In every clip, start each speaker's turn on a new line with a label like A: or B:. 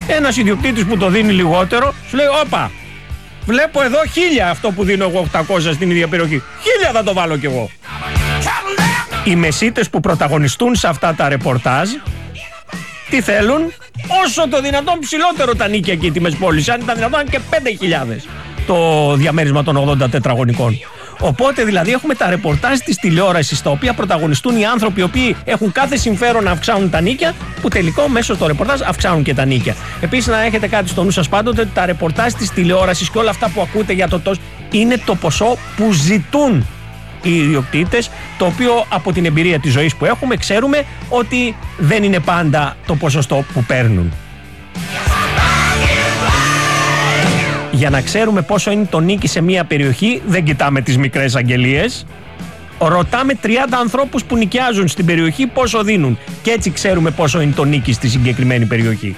A: Ένας ιδιοκτήτης που το δίνει λιγότερο σου λέει: όπα, βλέπω εδώ 1.000 αυτό που δίνω εγώ 800 στην ίδια περιοχή. 1.000 θα το βάλω κι εγώ. Οι μεσίτες που πρωταγωνιστούν σε αυτά τα ρεπορτάζ τι θέλουν? Όσο το δυνατόν ψηλότερο τα νίκια και οι τιμές πόλης. Αν ήταν δυνατόν και 5.000 το διαμέρισμα των 80 τετραγωνικών. Οπότε δηλαδή έχουμε τα ρεπορτάζ της τηλεόρασης τα οποία πρωταγωνιστούν οι άνθρωποι οι οποίοι έχουν κάθε συμφέρον να αυξάνουν τα νίκια, που τελικό μέσω στο ρεπορτάζ αυξάνουν και τα νίκια. Επίσης να έχετε κάτι στο νου σας πάντοτε ότι τα ρεπορτάζ της τηλεόρασης και όλα αυτά που ακούτε για το τόσο είναι το ποσό που ζητούν οι ιδιοκτήτες, το οποίο από την εμπειρία της ζωής που έχουμε ξέρουμε ότι δεν είναι πάντα το ποσοστό που παίρνουν. Για να ξέρουμε πόσο είναι το νίκη σε μια περιοχή, δεν κοιτάμε τις μικρές αγγελίες. Ρωτάμε 30 ανθρώπους που νοικιάζουν στην περιοχή πόσο δίνουν. Και έτσι ξέρουμε πόσο είναι το νίκη στη συγκεκριμένη περιοχή.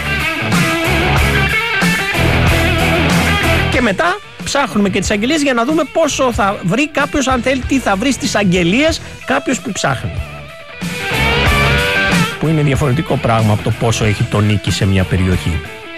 A: Και μετά ψάχνουμε και τις αγγελίες για να δούμε πόσο θα βρει κάποιος, αν θέλει, τι θα βρει στις αγγελίες κάποιος που ψάχνει. Που είναι διαφορετικό πράγμα από το πόσο έχει το νίκη σε μια περιοχή.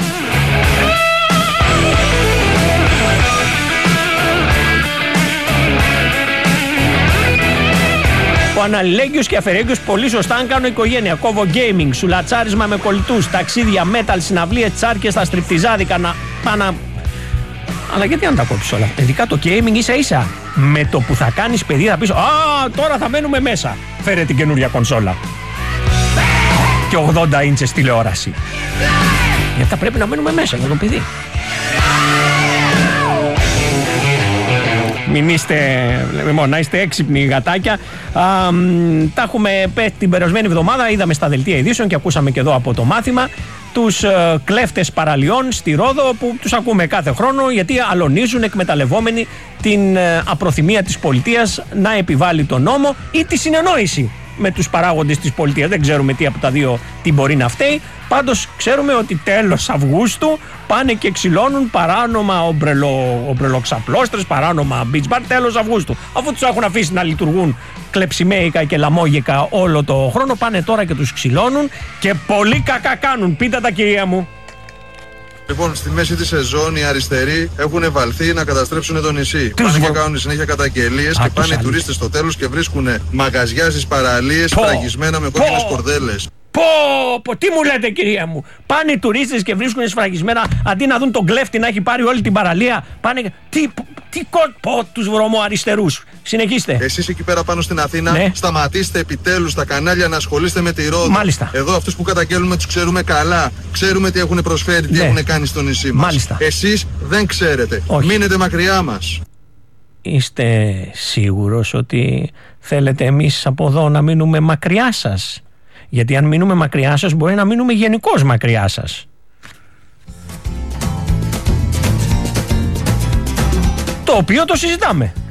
A: Ο αναλληλέγγυος και αφαιρέγγυος πολύ σωστά αν κάνω οικογένεια. Κόβω gaming, σουλατσάρισμα με κολλητούς, ταξίδια, metal, συναυλίες, τσάρκες στα στριπτιζάδικα, να πάνα. Αλλά γιατί να τα κόψεις όλα? Ειδικά το gaming ίσα ίσα με το που θα κάνεις παιδί θα πεις: α, τώρα θα μένουμε μέσα. Φέρε την καινούρια κονσόλα. Και 80 ίντσες τηλεόραση. Γιατί θα πρέπει να μένουμε μέσα με το παιδί. Μην είστε, να είστε έξυπνοι γατάκια. Τα έχουμε πει την περασμένη εβδομάδα. Είδαμε στα δελτία ειδήσεων και ακούσαμε και εδώ από το μάθημα τους κλέφτες παραλιών στη Ρόδο, που τους ακούμε κάθε χρόνο γιατί αλωνίζουν εκμεταλλευόμενοι την απροθυμία της πολιτείας να επιβάλλει τον νόμο ή τη συνεννόηση με τους παράγοντες της πολιτείας. Δεν ξέρουμε τι από τα δύο τι μπορεί να φταίει. Πάντως ξέρουμε ότι τέλος Αυγούστου πάνε και ξυλώνουν παράνομα ομπρελοξαπλώστρες, παράνομα beach bar τέλος Αυγούστου. Αφού τους έχουν αφήσει να λειτουργούν κλεψιμαίικα και λαμόγικα όλο το χρόνο, πάνε τώρα και τους ξυλώνουν και πολύ κακά κάνουν. Πείτε τα, κυρία μου.
B: Λοιπόν, στη μέση τη σεζόν οι αριστεροί έχουν βαλθεί να καταστρέψουν το νησί. Πάνε και κάνουν συνέχεια καταγγελίες και πάνε οι τουρίστες στο τέλος και βρίσκουν μαγαζιά στις παραλίες φραγισμένα με κόκκινες κορδέλες.
A: Τι μου λέτε, κυρία μου? Πάνε οι τουρίστες και βρίσκουν σφραγισμένα, αντί να δουν τον κλέφτη να έχει πάρει όλη την παραλία. Πάνε. Τους βρωμοαριστερούς. Συνεχίστε.
B: Εσείς εκεί πέρα πάνω στην Αθήνα, ναι, σταματήστε επιτέλους τα κανάλια να ασχολείστε με τη Ρόδο.
A: Μάλιστα.
B: Εδώ αυτούς που καταγγέλνουμε τους ξέρουμε καλά. Ξέρουμε τι έχουν προσφέρει, τι έχουν κάνει στο νησί μας.
A: Μάλιστα.
B: Εσείς δεν ξέρετε.
A: Όχι.
B: Μείνετε μακριά μας.
A: Είστε σίγουρος ότι θέλετε εμείς από εδώ να μείνουμε μακριά σας? Γιατί αν μείνουμε μακριά σας μπορεί να μείνουμε γενικώς μακριά σας. Το οποίο το συζητάμε.